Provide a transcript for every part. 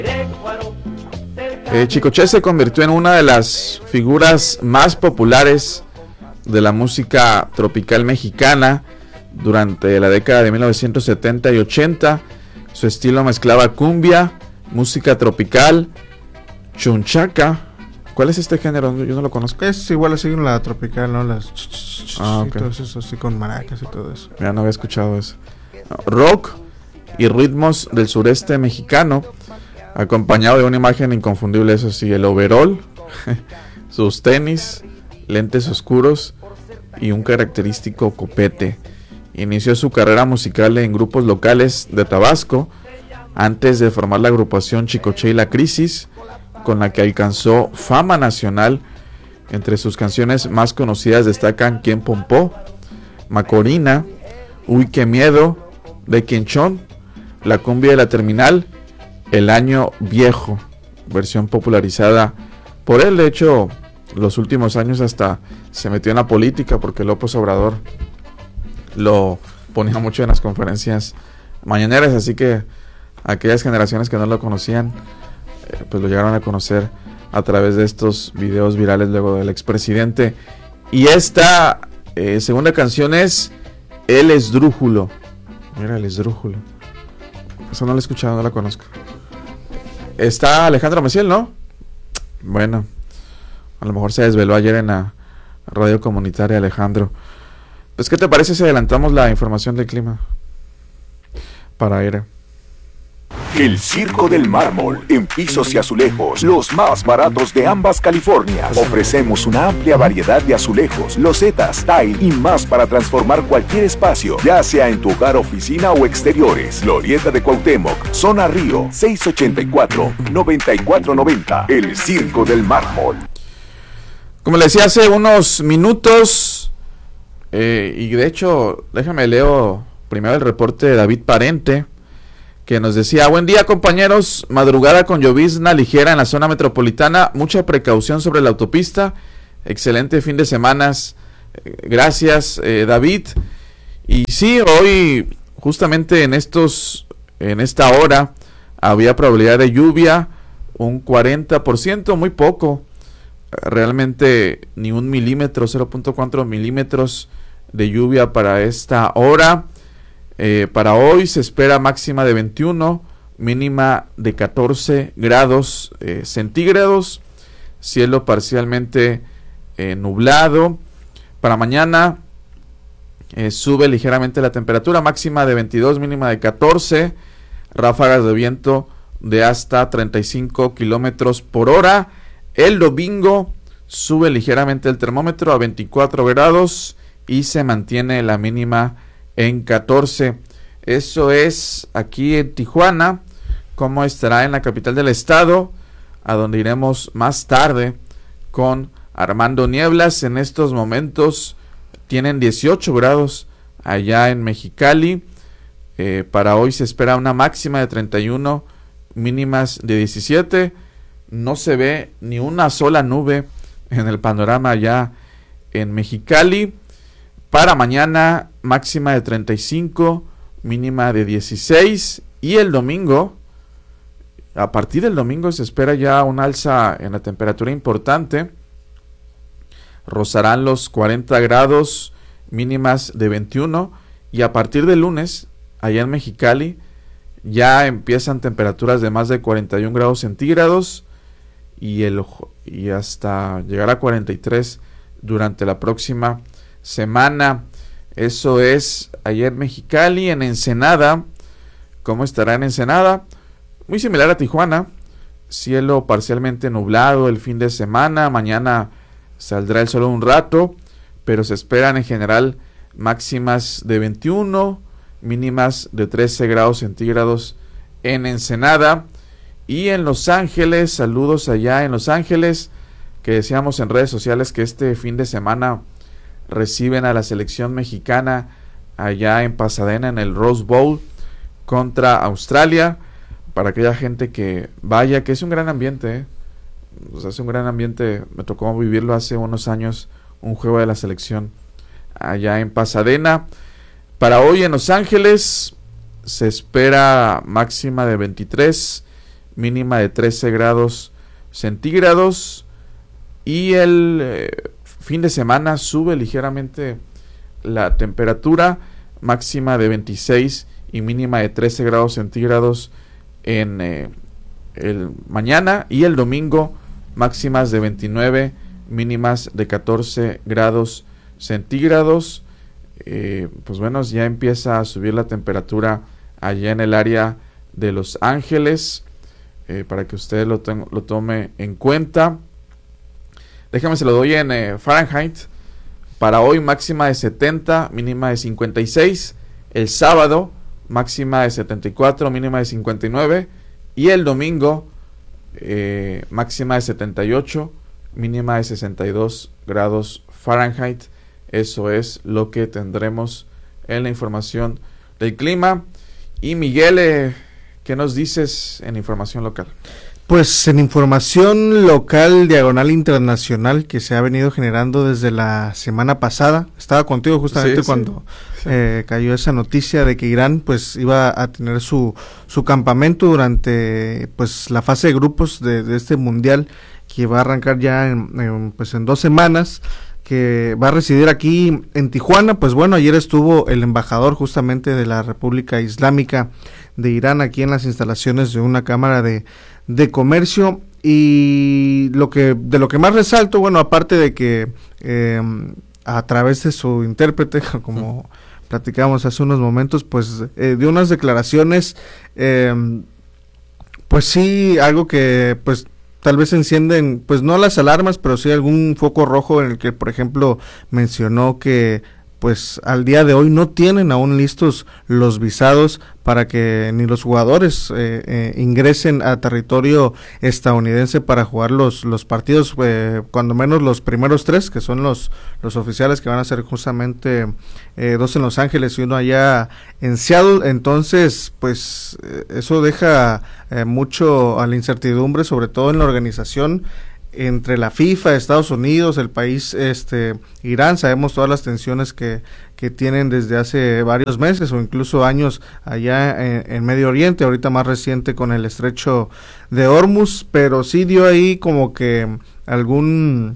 Chicoche se convirtió en una de las figuras más populares de la música tropical mexicana durante la década de 1970 y 80. Su estilo mezclaba cumbia, música tropical, chunchaca. ¿Cuál es este género? Yo no lo conozco. Es igual así en la tropical, ¿no? Las okay. Y todo eso, así con maracas y todo eso. Ya no había escuchado eso. Rock y ritmos del sureste mexicano, acompañado de una imagen inconfundible, eso sí, el overall, sus tenis, lentes oscuros y un característico copete. Inició su carrera musical en grupos locales de Tabasco antes de formar la agrupación Chicoche y la Crisis, con la que alcanzó fama nacional. Entre sus canciones más conocidas destacan ¿Quién Pompó?, Macorina, Uy qué miedo, De Quinchón, La cumbia de la terminal, El año viejo, versión popularizada por él. De hecho, los últimos años hasta se metió en la política porque López Obrador lo ponía mucho en las conferencias mañaneras, así que aquellas generaciones que no lo conocían pues lo llegaron a conocer a través de estos videos virales luego del expresidente. Y esta segunda canción es El Esdrújulo. Mira, El Esdrújulo. Eso no lo he escuchado, no la conozco. Está Alejandro Maciel, ¿no? Bueno, a lo mejor se desveló ayer en la radio comunitaria Alejandro. Pues, ¿qué te parece si adelantamos la información del clima para aire? El Circo del Mármol, en pisos y azulejos, los más baratos de ambas Californias. Ofrecemos una amplia variedad de azulejos, losetas, tile y más para transformar cualquier espacio, ya sea en tu hogar, oficina o exteriores. Glorieta de Cuauhtémoc, Zona Río, 684-9490. El Circo del Mármol. Como les decía hace unos minutos, y de hecho, déjame leo primero el reporte de David Parente, que nos decía: buen día compañeros, madrugada con llovizna ligera en la zona metropolitana, mucha precaución sobre la autopista, excelente fin de semana, gracias David. Y sí, hoy justamente en esta hora había probabilidad de lluvia, un 40%, muy poco, realmente ni 1 milímetro, 0.4 milímetros de lluvia para esta hora. Para hoy se espera máxima de 21, mínima de 14 grados centígrados, cielo parcialmente nublado. Para mañana sube ligeramente la temperatura, máxima de 22, mínima de 14, ráfagas de viento de hasta 35 kilómetros por hora. El domingo sube ligeramente el termómetro a 24 grados y se mantiene la mínima en 14. Eso es aquí en Tijuana. ¿Cómo estará en la capital del estado? A donde iremos más tarde con Armando Nieblas. En estos momentos tienen 18 grados allá en Mexicali. Para hoy se espera una máxima de 31, mínimas de 17. No se ve ni una sola nube en el panorama allá en Mexicali. Para mañana, máxima de 35, mínima de 16. Y el domingo, a partir del domingo se espera ya un alza en la temperatura importante. Rozarán los 40 grados, mínimas de 21. Y a partir del lunes, allá en Mexicali, ya empiezan temperaturas de más de 41 grados centígrados. Y hasta llegar a 43 durante la próxima semana. Eso es ayer Mexicali. En Ensenada, ¿cómo estará en Ensenada? Muy similar a Tijuana, cielo parcialmente nublado el fin de semana. Mañana saldrá el sol un rato, pero se esperan en general máximas de 21, mínimas de 13 grados centígrados en Ensenada. Y en Los Ángeles, saludos allá en Los Ángeles, que decíamos en redes sociales que este fin de semana reciben a la selección mexicana allá en Pasadena en el Rose Bowl contra Australia. Para aquella gente que vaya, que es un gran ambiente, O sea, es un gran ambiente. Me tocó vivirlo hace unos años, un juego de la selección allá en Pasadena. Para hoy en Los Ángeles se espera máxima de 23, mínima de 13 grados centígrados. Y el fin de semana sube ligeramente la temperatura, máxima de 26 y mínima de 13 grados centígrados en el mañana, y el domingo máximas de 29, mínimas de 14 grados centígrados. Pues bueno, ya empieza a subir la temperatura allá en el área de Los Ángeles, para que usted lo tome en cuenta. Déjame se lo doy en Fahrenheit. Para hoy máxima de 70, mínima de 56. El sábado máxima de 74, mínima de 59. Y el domingo máxima de 78, mínima de 62 grados Fahrenheit. Eso es lo que tendremos en la información del clima. Y Miguel, ¿qué nos dices en información local? Pues en información local, diagonal internacional, que se ha venido generando desde la semana pasada. Estaba contigo justamente cuando cayó esa noticia de que Irán pues iba a tener su campamento durante pues la fase de grupos de este mundial, que va a arrancar ya en 2 semanas, que va a residir aquí en Tijuana. Pues bueno, ayer estuvo el embajador justamente de la República Islámica de Irán aquí en las instalaciones de una cámara de comercio. Y de lo que más resalto, bueno, aparte de que a través de su intérprete, como platicábamos hace unos momentos, pues dio unas declaraciones, pues sí, algo que pues tal vez encienden, pues no las alarmas, pero sí algún foco rojo, en el que, por ejemplo, mencionó que pues al día de hoy no tienen aún listos los visados para que ni los jugadores ingresen a territorio estadounidense para jugar los partidos, cuando menos los primeros 3, que son los oficiales, que van a ser justamente 2 en Los Ángeles y 1 allá en Seattle. Entonces pues eso deja mucho a la incertidumbre, sobre todo en la organización entre la FIFA, Estados Unidos, el país Irán. Sabemos todas las tensiones que tienen desde hace varios meses o incluso años allá en Medio Oriente, ahorita más reciente con el estrecho de Hormuz, pero sí dio ahí como que alguna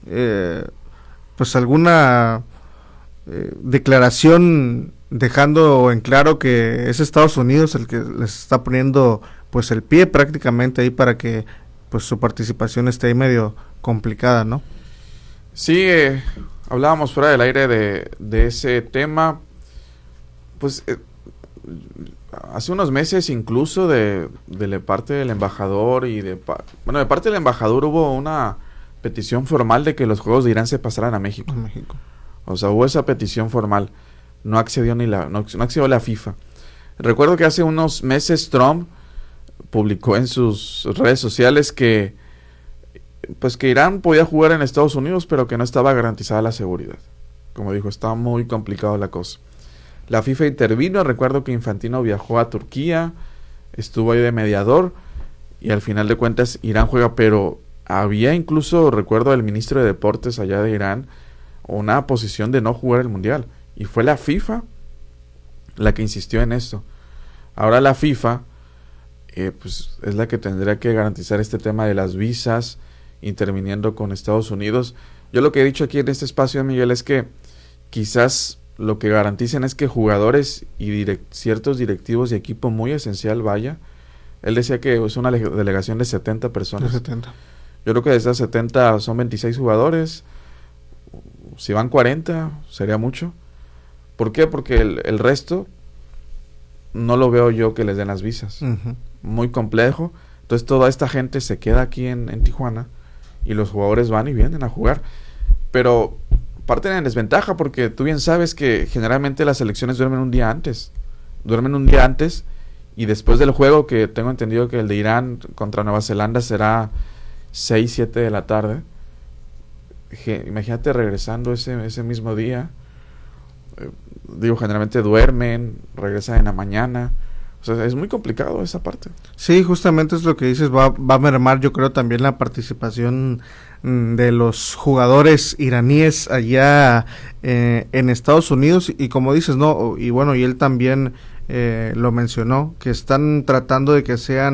declaración dejando en claro que es Estados Unidos el que les está poniendo pues el pie prácticamente ahí para que pues su participación esté ahí medio complicada, ¿no? Sí, hablábamos fuera del aire de ese tema. Pues hace unos meses incluso de parte del embajador y de parte del embajador hubo una petición formal de que los Juegos de Irán se pasaran a México. O sea, hubo esa petición formal. No accedió no accedió la FIFA. Recuerdo que hace unos meses Trump publicó en sus redes sociales que Irán podía jugar en Estados Unidos, pero que no estaba garantizada la seguridad. Como dijo, estaba muy complicado la cosa. La FIFA intervino. Recuerdo que Infantino viajó a Turquía, estuvo ahí de mediador, y al final de cuentas Irán juega, pero había incluso, recuerdo, el ministro de Deportes allá de Irán, una posición de no jugar el Mundial, y fue la FIFA la que insistió en esto. Ahora la FIFA pues es la que tendría que garantizar este tema de las visas, interviniendo con Estados Unidos. Yo lo que he dicho aquí en este espacio, Miguel, es que quizás lo que garanticen es que jugadores y ciertos directivos y equipo muy esencial vaya. Él decía que es una delegación de 70 personas. De 70. Yo creo que de esas 70 son 26 jugadores. Si van 40, sería mucho. ¿Por qué? Porque el resto no lo veo yo que les den las visas. Muy complejo. Entonces toda esta gente se queda aquí en Tijuana y los jugadores van y vienen a jugar. Pero parten en desventaja, porque tú bien sabes que generalmente las selecciones duermen un día antes. Y después del juego, que tengo entendido que el de Irán contra Nueva Zelanda será 6, 7 de la tarde. Imagínate regresando ese mismo día. Generalmente duermen, regresan en la mañana. O sea, es muy complicado esa parte. Sí, justamente es lo que dices, va a mermar, yo creo, también la participación de los jugadores iraníes allá en Estados Unidos, y como dices, ¿no? Y bueno, y él también lo mencionó, que están tratando de que sean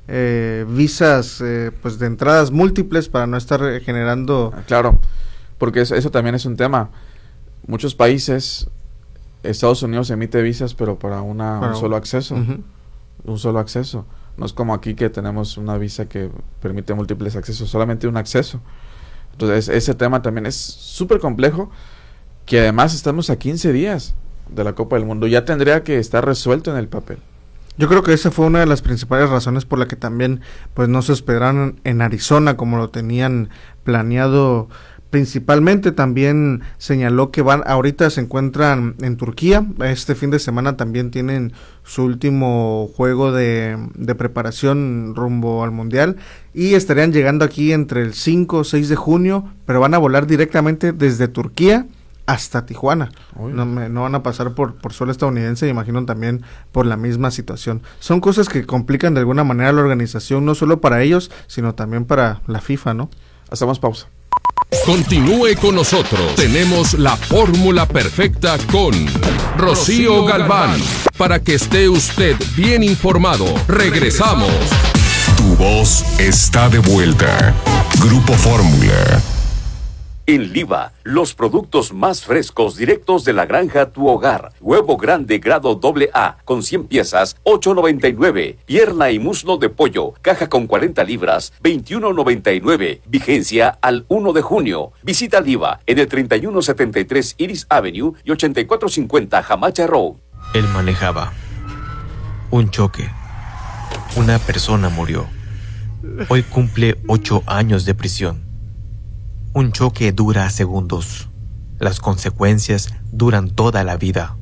visas pues de entradas múltiples para no estar generando... Claro, porque eso también es un tema. Muchos países, Estados Unidos emite visas, pero para un solo acceso. Un solo acceso. No es como aquí que tenemos una visa que permite múltiples accesos, solamente un acceso. Entonces ese tema también es súper complejo, que además estamos a 15 días de la Copa del Mundo. Ya tendría que estar resuelto en el papel. Yo creo que esa fue una de las principales razones por la que también pues no se esperaron en Arizona como lo tenían planeado. Principalmente también señaló que ahorita se encuentran en Turquía. Este fin de semana también tienen su último juego de preparación rumbo al Mundial y estarían llegando aquí entre el 5 o 6 de junio, pero van a volar directamente desde Turquía hasta Tijuana. No van a pasar por suelo estadounidense, imagino también por la misma situación. Son cosas que complican de alguna manera la organización, no solo para ellos, sino también para la FIFA, ¿no? Hacemos pausa. Continúe con nosotros. Tenemos la fórmula perfecta con Rocío Galván. Para que esté usted bien informado. Regresamos. Tu voz está de vuelta. Grupo Fórmula. En Liva, los productos más frescos directos de la granja a tu hogar. Huevo grande grado AA con 100 piezas, $8.99. Pierna y muslo de pollo, caja con 40 libras, $21.99. Vigencia al 1 de junio. Visita Liva en el 3173 Iris Avenue y 8450 Hamacha Road. Él manejaba. Un choque. Una persona murió. Hoy cumple 8 años de prisión. Un choque dura segundos. Las consecuencias duran toda la vida.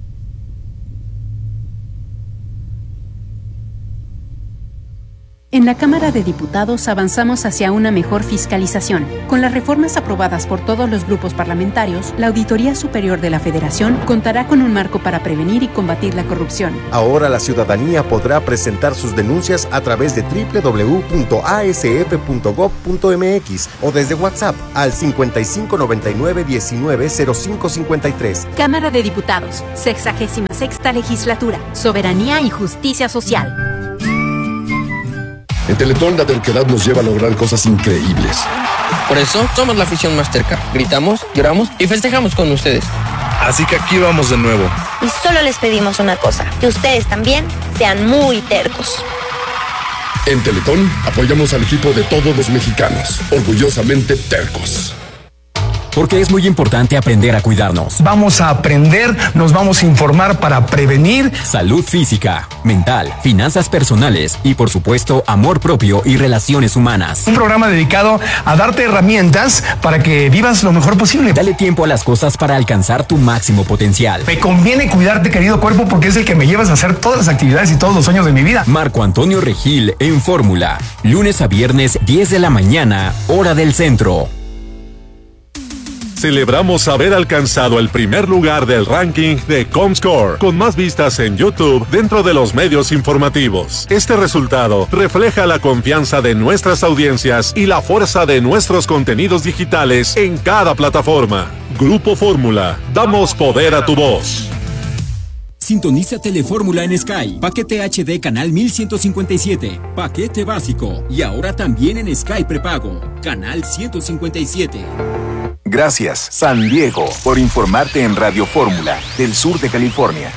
En la Cámara de Diputados avanzamos hacia una mejor fiscalización. Con las reformas aprobadas por todos los grupos parlamentarios, la Auditoría Superior de la Federación contará con un marco para prevenir y combatir la corrupción. Ahora la ciudadanía podrá presentar sus denuncias a través de www.asf.gov.mx o desde WhatsApp al 5599-190553. Cámara de Diputados, 66ª Legislatura, Soberanía y Justicia Social. En Teletón la terquedad nos lleva a lograr cosas increíbles. Por eso somos la afición más terca. Gritamos, lloramos y festejamos con ustedes. Así que aquí vamos de nuevo. Y solo les pedimos una cosa, que ustedes también sean muy tercos. En Teletón apoyamos al equipo de todos los mexicanos, orgullosamente tercos. Porque es muy importante aprender a cuidarnos. Vamos a aprender, nos vamos a informar para prevenir salud física, mental, finanzas personales y por supuesto amor propio y relaciones humanas. Un programa dedicado a darte herramientas para que vivas lo mejor posible. Dale tiempo a las cosas para alcanzar tu máximo potencial. Me conviene cuidarte, querido cuerpo, porque es el que me llevas a hacer todas las actividades y todos los sueños de mi vida. Marco Antonio Regil en Fórmula, lunes a viernes 10 de la mañana, hora del centro. Celebramos haber alcanzado el primer lugar del ranking de Comscore, con más vistas en YouTube dentro de los medios informativos. Este resultado refleja la confianza de nuestras audiencias y la fuerza de nuestros contenidos digitales en cada plataforma. Grupo Fórmula, damos poder a tu voz. Sintoniza Telefórmula en Sky, paquete HD canal 1157, paquete básico y ahora también en Sky prepago, canal 157. Gracias, San Diego, por informarte en Radio Fórmula, del sur de California.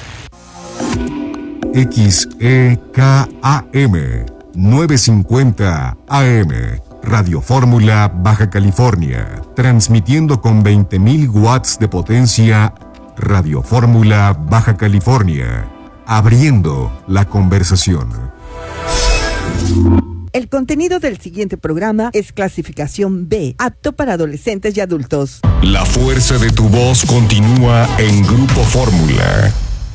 XEKAM 950 AM, Radio Fórmula, Baja California, transmitiendo con 20.000 watts de potencia. Radio Fórmula, Baja California, abriendo la conversación. El contenido del siguiente programa es clasificación B, apto para adolescentes y adultos. La fuerza de tu voz continúa en Grupo Fórmula.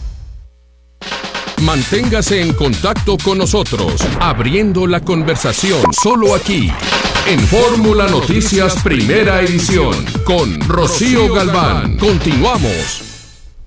Manténgase en contacto con nosotros, abriendo la conversación solo aquí, en Fórmula Noticias Primera Edición, con Rocío Galván. Continuamos.